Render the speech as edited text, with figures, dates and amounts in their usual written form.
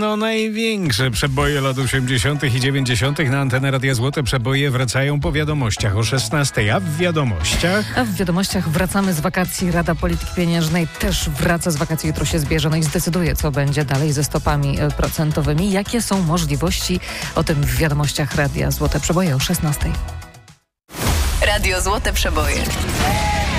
No, największe przeboje lat 80. i 90. na antenę Radia Złote Przeboje wracają po wiadomościach o 16. A w wiadomościach wracamy z wakacji. Rada Polityki Pieniężnej też wraca z wakacji. Jutro się zbierze, i zdecyduje, co będzie dalej ze stopami procentowymi. Jakie są możliwości? O tym w wiadomościach Radia Złote Przeboje o 16. Radio Złote Przeboje.